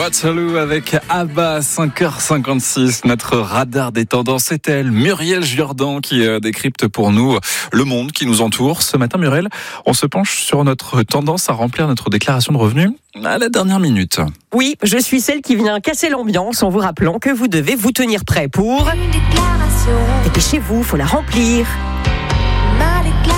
Waterloo avec Abba, 5h56. Notre radar des tendances, c'est elle, Muriel Jourdan, qui décrypte pour nous le monde qui nous entoure. Ce matin, Muriel, on se penche sur notre tendance à remplir notre déclaration de revenus à la dernière minute. Oui, je suis celle qui vient casser l'ambiance en vous rappelant que vous devez vous tenir prêt pour... Une déclaration. Dépêchez-vous, faut la remplir. Ma déclaration.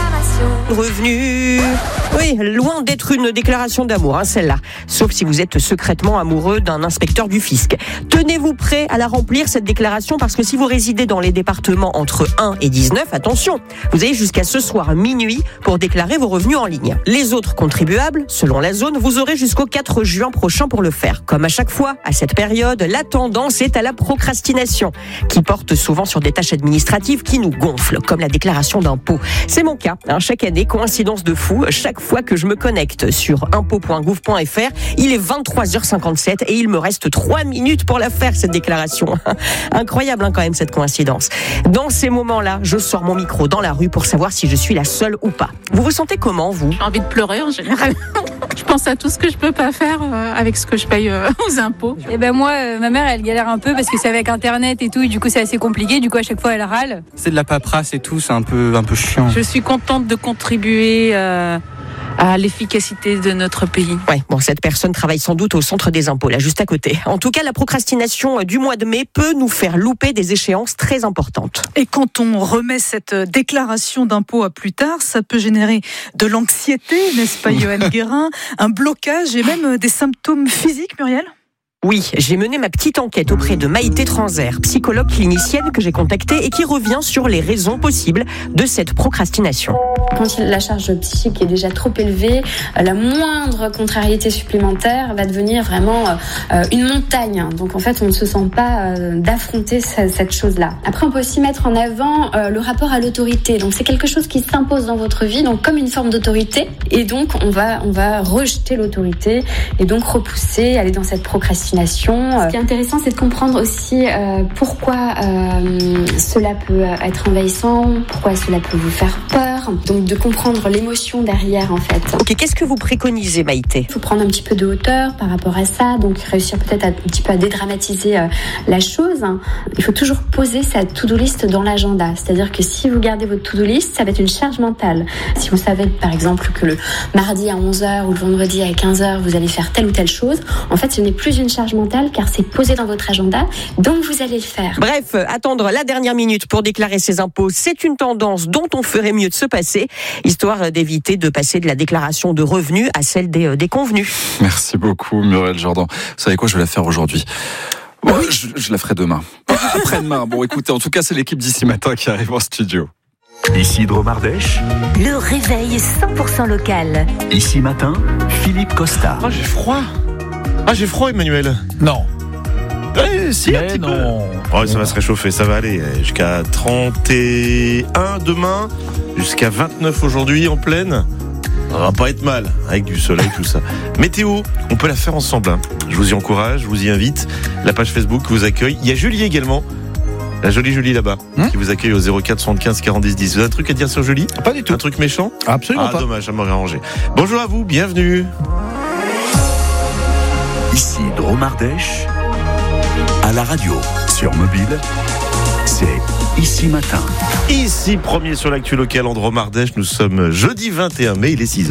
Revenu. Oui, loin d'être une déclaration d'amour, celle-là. Sauf si vous êtes secrètement amoureux d'un inspecteur du fisc. Tenez-vous prêt à la remplir, cette déclaration, parce que si vous résidez dans les départements entre 1 et 19, attention, vous avez jusqu'à ce soir minuit pour déclarer vos revenus en ligne. Les autres contribuables, selon la zone, vous aurez jusqu'au 4 juin prochain pour le faire. Comme à chaque fois, à cette période, la tendance est à la procrastination, qui porte souvent sur des tâches administratives qui nous gonflent, comme la déclaration d'impôt. C'est mon cas. Chaque année, coïncidence de fou, chaque fois que je me connecte sur impôt.gouv.fr, il est 23h57 et il me reste 3 minutes pour la faire, cette déclaration. Incroyable quand même cette coïncidence. Dans ces moments-là, je sors mon micro dans la rue pour savoir si je suis la seule ou pas. Vous vous sentez comment, vous ? J'ai envie de pleurer en général. Je pense à tout ce que je peux pas faire avec ce que je paye aux impôts. Et ben moi, ma mère, elle galère un peu parce que c'est avec Internet et tout, et du coup c'est assez compliqué. Du coup à chaque fois elle râle. C'est de la paperasse et tout, c'est un peu chiant. Je suis contente de contribuer à l'efficacité de notre pays. Ouais, bon, cette personne travaille sans doute au centre des impôts, là, juste à côté. En tout cas, la procrastination du mois de mai peut nous faire louper des échéances très importantes. Et quand on remet cette déclaration d'impôt à plus tard, ça peut générer de l'anxiété, n'est-ce pas, Johan Guérin, un blocage et même des symptômes physiques, Muriel ? Oui, j'ai mené ma petite enquête auprès de Maïté Transer, psychologue clinicienne que j'ai contactée et qui revient sur les raisons possibles de cette procrastination. Quand la charge psychique est déjà trop élevée, la moindre contrariété supplémentaire va devenir vraiment une montagne. Donc en fait, on ne se sent pas d'affronter cette chose-là. Après, on peut aussi mettre en avant le rapport à l'autorité. Donc c'est quelque chose qui s'impose dans votre vie, donc comme une forme d'autorité. Et donc on va rejeter l'autorité et donc repousser, aller dans cette procrastination. Ce qui est intéressant, c'est de comprendre aussi pourquoi cela peut être envahissant, pourquoi cela peut vous faire peur. Donc de comprendre l'émotion derrière en fait. Ok, qu'est-ce que vous préconisez, Maïté ? Il faut prendre un petit peu de hauteur par rapport à ça, donc réussir peut-être un petit peu à dédramatiser la chose. Il faut toujours poser sa to-do list dans l'agenda. C'est-à-dire que si vous gardez votre to-do list, ça va être une charge mentale. Si vous savez par exemple que le mardi à 11h ou le vendredi à 15h, vous allez faire telle ou telle chose, en fait ce n'est plus une charge mentale car c'est posé dans votre agenda, donc vous allez le faire. Bref, attendre la dernière minute pour déclarer ses impôts, c'est une tendance dont on ferait mieux de se passer, histoire d'éviter de passer de la déclaration de revenus à celle des convenus. Merci beaucoup, Muriel Jourdan. Vous savez quoi, je vais la faire aujourd'hui. Bon, oui. je la ferai demain. Après-demain. Bon, écoutez, en tout cas, c'est l'équipe d'ici matin qui arrive en studio. Ici Dromardèche. Le réveil 100% local. Ici matin, Philippe Costa. J'ai froid. J'ai froid, Emmanuel. Non. Si, un petit non. peu. Ça va se réchauffer, ça va aller jusqu'à 31 demain, jusqu'à 29 aujourd'hui en pleine. Ça va pas être mal, avec du soleil, tout ça. Météo, on peut la faire ensemble. Je vous y encourage, je vous y invite. La page Facebook vous accueille. Il y a Julie également. La jolie Julie là-bas, qui vous accueille au 04 75 40 10 10. Vous avez un truc à dire sur Julie ? Pas du tout. Un truc méchant ? Absolument pas. Dommage, ça m'aurait arrangé. Bonjour à vous, bienvenue. Ici Dromardèche, à la radio, sur mobile, c'est Ici Matin. Ici, premier sur l'actu locale en Dromardèche, nous sommes jeudi 21 mai, il est 6h.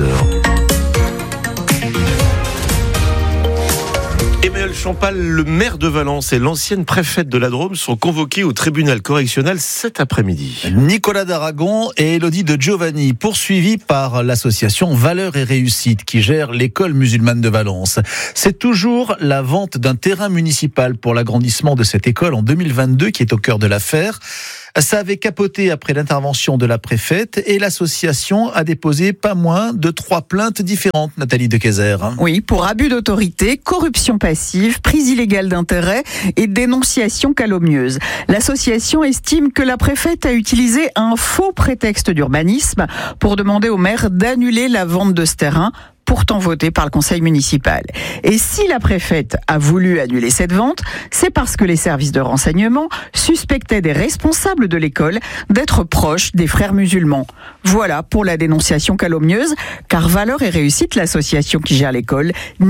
Emmanuel Champal, le maire de Valence et l'ancienne préfète de la Drôme sont convoqués au tribunal correctionnel cet après-midi. Nicolas d'Aragon et Élodie de Giovanni, poursuivis par l'association Valeurs et Réussite qui gère l'école musulmane de Valence. C'est toujours la vente d'un terrain municipal pour l'agrandissement de cette école en 2022 qui est au cœur de l'affaire. Ça avait capoté après l'intervention de la préfète et l'association a déposé pas moins de 3 plaintes différentes, Nathalie Dequezer. Oui, pour abus d'autorité, corruption passive, prise illégale d'intérêt et dénonciation calomnieuse. L'association estime que la préfète a utilisé un faux prétexte d'urbanisme pour demander au maire d'annuler la vente de ce terrain, pourtant voté par le conseil municipal. Et si la préfète a voulu annuler cette vente, c'est parce que les services de renseignement suspectaient des responsables de l'école d'être proches des frères musulmans. Voilà pour la dénonciation calomnieuse, car Valeurs et Réussite, l'association qui gère l'école, nie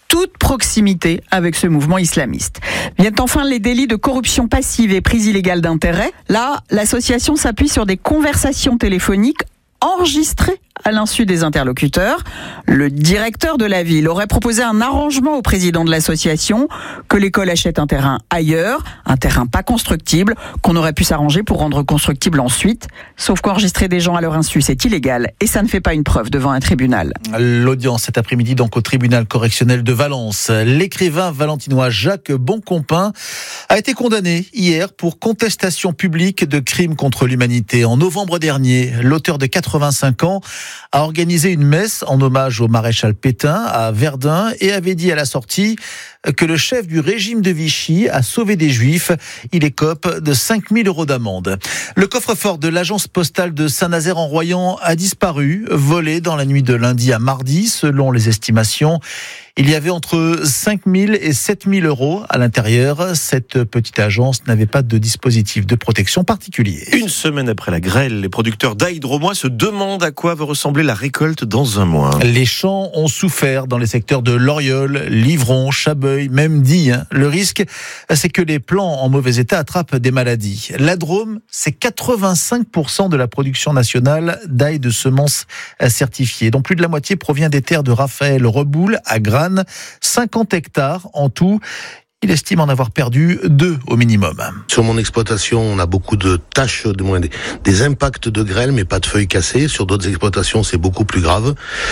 toute proximité avec ce mouvement islamiste. Viennent enfin les délits de corruption passive et prise illégale d'intérêt. Là, l'association s'appuie sur des conversations téléphoniques enregistrées à l'insu des interlocuteurs. Le directeur de la ville aurait proposé un arrangement au président de l'association que l'école achète un terrain ailleurs, un terrain pas constructible, qu'on aurait pu s'arranger pour rendre constructible ensuite. Sauf qu'enregistrer des gens à leur insu, c'est illégal et ça ne fait pas une preuve devant un tribunal. L'audience cet après-midi donc au tribunal correctionnel de Valence. L'écrivain valentinois Jacques Boncompin a été condamné hier pour contestation publique de crimes contre l'humanité. En novembre dernier, l'auteur de 85 ans a organisé une messe en hommage au maréchal Pétain à Verdun et avait dit à la sortie que le chef du régime de Vichy a sauvé des Juifs. Il écope de 5 000 € d'amende. Le coffre-fort de l'agence postale de Saint-Nazaire-en-Royan a disparu, volé dans la nuit de lundi à mardi, selon les estimations. Il y avait entre 5 000 et 7 000 € à l'intérieur. Cette petite agence n'avait pas de dispositif de protection particulier. Une semaine après la grêle, les producteurs d'ail drômois se demandent à quoi va ressembler la récolte dans un mois. Les champs ont souffert dans les secteurs de Loriol, Livron, Chabeuil, même Die. Le risque, c'est que les plants en mauvais état attrapent des maladies. La Drôme, c'est 85% de la production nationale d'ail de semences certifiées, dont plus de la moitié provient des terres de Raphaël Reboul à Granes. 50 hectares en tout. Il estime en avoir perdu 2 au minimum. Sur mon exploitation, on a beaucoup de taches, des impacts de grêle, mais pas de feuilles cassées. Sur d'autres exploitations, c'est beaucoup plus grave.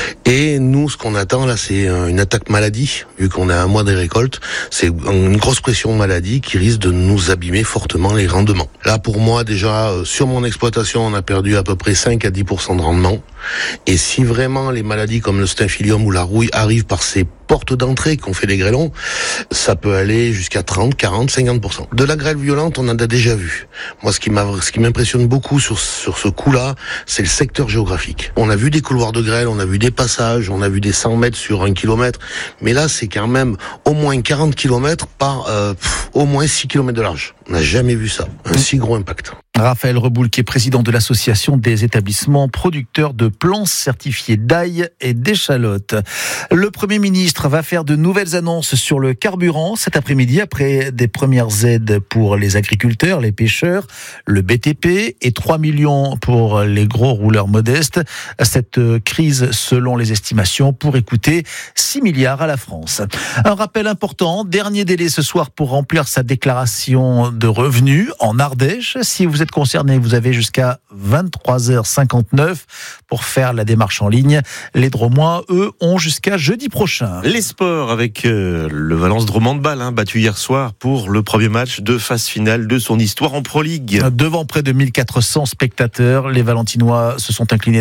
Et nous, ce qu'on attend là, c'est une attaque maladie. Vu qu'on a un mois des récoltes, c'est une grosse pression maladie qui risque de nous abîmer fortement les rendements. Là, pour moi, déjà, sur mon exploitation, on a perdu à peu près 5 à 10% de rendement. Et si vraiment les maladies comme le staphylium ou la rouille arrivent par ces portes d'entrée qu'ont fait les grêlons, ça peut aller jusqu'à 30, 40, 50%. De la grêle violente, on en a déjà vu. Moi, ce qui m'impressionne beaucoup sur ce coup-là, c'est le secteur géographique. On a vu des couloirs de grêle, on a vu des passages, on a vu des 100 mètres sur 1 kilomètre, mais là, c'est quand même au moins 40 kilomètres par au moins 6 kilomètres de large. On n'a jamais vu ça, un si gros impact. Raphaël Reboul, qui est président de l'association des établissements producteurs de plants certifiés d'ail et d'échalotes. Le Premier ministre va faire de nouvelles annonces sur le carburant cet après-midi, après des premières aides pour les agriculteurs, les pêcheurs, le BTP et 3 millions pour les gros rouleurs modestes. Cette crise, selon les estimations, pourrait coûter 6 milliards à la France. Un rappel important, dernier délai ce soir pour remplir sa déclaration de revenus en Ardèche. Si vous êtes concerné, vous avez jusqu'à 23h59 pour faire la démarche en ligne. Les Drômois, eux, ont jusqu'à jeudi prochain. Les sports avec le Valence Drôme Handball, battu hier soir pour le premier match de phase finale de son histoire en Pro League. Devant près de 1400 spectateurs, les Valentinois se sont inclinés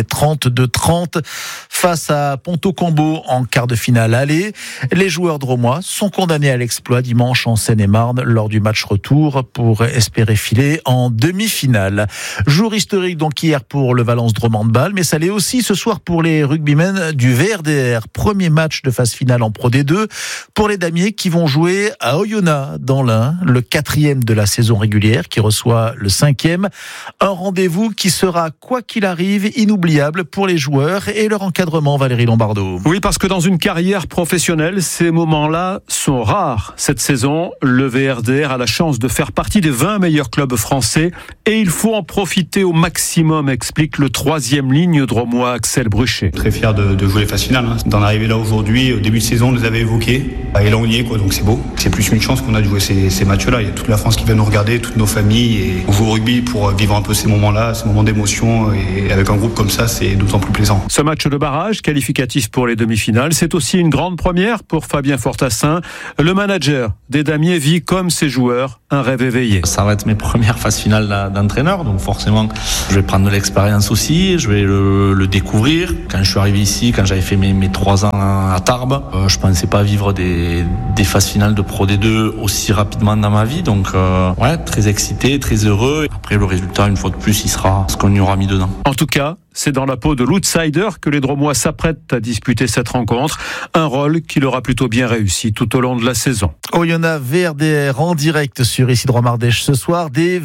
32-30 face à Ponto Combo en quart de finale aller. Les joueurs drômois sont condamnés à l'exploit dimanche en Seine-et-Marne lors du match retour pour espérer filer en demi-finale. Jour historique donc hier pour le Valence Drôme Handball, mais ça l'est aussi ce soir pour les rugbymen du VRDR. Premier match de phase finale en Pro D2 pour les damiers qui vont jouer à Oyonnax dans l'Ain, le 4e de la saison régulière qui reçoit le 5e. Un rendez-vous qui sera, quoi qu'il arrive, inoubliable pour les joueurs et leur encadrement, Valérie Lombardo. Oui, parce que dans une carrière professionnelle, ces moments-là sont rares. Cette saison, le VRDR a la chance de faire partie des 20 meilleurs clubs français et il faut en profiter au maximum, explique le 3e ligne drômois Axel Bruchet. Très fier de jouer les phases finales. D'en arriver là aujourd'hui, au début de saison, on nous avait évoqué. Et là, on y est, donc c'est beau. C'est plus une chance qu'on a de jouer ces matchs-là. Il y a toute la France qui vient nous regarder, toutes nos familles. Et on joue au rugby pour vivre un peu ces moments-là, ces moments d'émotion. Et avec un groupe comme ça, c'est d'autant plus plaisant. Ce match de barrage, qualificatif pour les demi-finales, c'est aussi une grande première pour Fabien Fortassin. Le manager des damiers vit comme ses joueurs un rêve éveillé. Ça va être mes premières phases finales d'entraîneur, donc forcément je vais prendre de l'expérience aussi, je vais le découvrir. Quand je suis arrivé ici, quand j'avais fait mes 3 ans à Tarbes, je pensais pas vivre des phases finales de Pro D2 aussi rapidement dans ma vie, donc très excité, très heureux. Après le résultat, une fois de plus, il sera ce qu'on y aura mis dedans. En tout cas, c'est dans la peau de l'outsider que les Drômois s'apprêtent à disputer cette rencontre, un rôle qui leur a plutôt bien réussi tout au long de la saison. Oyonnax VRDR en direct sur Ici Drôme Ardèche ce soir dès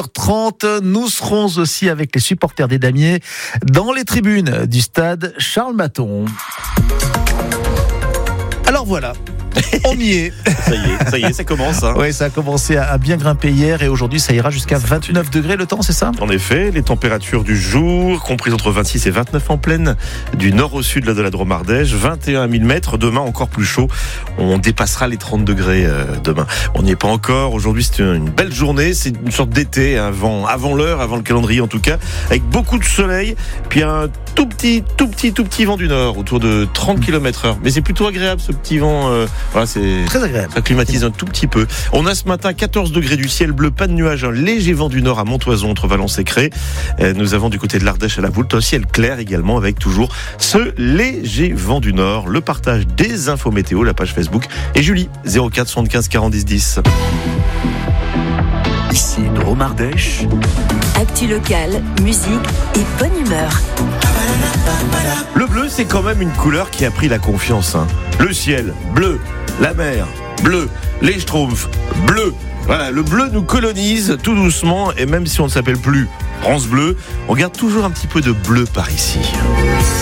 20h30. Nous serons aussi avec les supporters des damiers dans les tribunes du stade Charles Maton. Alors voilà, On y est. Ça y est, ça commence. Hein. Oui, ça a commencé à bien grimper hier et aujourd'hui ça ira jusqu'à 29 degrés le temps, c'est ça ? En effet, les températures du jour, comprises entre 26 et 29 en plaine, du nord au sud de la Drôme Ardèche, 21 à 1000 mètres. Demain, encore plus chaud. On dépassera les 30 degrés demain. On n'y est pas encore. Aujourd'hui, c'est une belle journée. C'est une sorte d'été, avant l'heure, avant le calendrier en tout cas, avec beaucoup de soleil, puis un tout petit vent du nord, autour de 30 km/h. Mais c'est plutôt agréable ce petit vent. Voilà, c'est très agréable. Ça climatise un tout petit peu. On a ce matin 14 degrés du ciel bleu, pas de nuages, un léger vent du nord à Montoison entre Valence et Cré. Nous avons du côté de l'Ardèche à la Voulte un ciel clair également avec toujours ce léger vent du nord. Le partage des infos météo, la page Facebook et Julie 04 75 40 10 10. Ici Drôme Ardèche. Actu locale, musique et bonne humeur. Le bleu, c'est quand même une couleur qui a pris la confiance. Hein. Le ciel, bleu. La mer, bleu. Les Schtroumpfs, bleu. Voilà, le bleu nous colonise tout doucement et même si on ne s'appelle plus France Bleu, on garde toujours un petit peu de bleu par ici.